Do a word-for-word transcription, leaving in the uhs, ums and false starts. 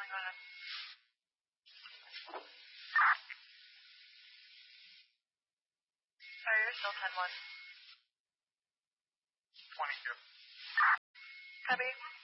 Uh, sorry, you're still ten one. twenty-two. Copy.